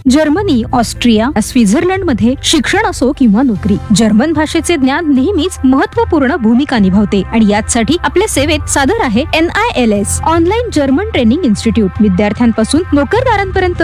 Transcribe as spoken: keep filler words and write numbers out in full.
Germany, Austria, Switzerland मध्ये शिक्षण असो किंवा नोकरी, जर्मन भाषेचे ज्ञान नेहमीच महत्त्वपूर्ण भूमिका निभावते आणि यासाठी आपल्या सेवेत सादर आहे N I L S online German training institute. विद्यार्थ्यांपासून नोकरदारांपर्यंत